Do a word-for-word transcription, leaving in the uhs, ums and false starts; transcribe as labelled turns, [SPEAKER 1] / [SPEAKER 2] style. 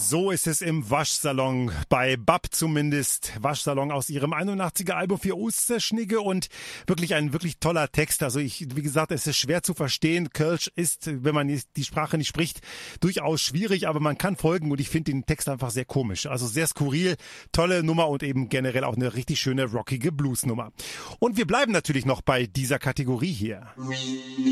[SPEAKER 1] So ist es im Waschsalon, bei Bab zumindest. Waschsalon aus ihrem einundachtziger Album für Osterschnigge und wirklich ein wirklich toller Text. Also ich, wie gesagt, es ist schwer zu verstehen. Kölsch ist, wenn man die Sprache nicht spricht, durchaus schwierig, aber man kann folgen und ich finde den Text einfach sehr komisch. Also sehr skurril, tolle Nummer und eben generell auch eine richtig schöne rockige Bluesnummer. Und wir bleiben natürlich noch bei dieser Kategorie hier.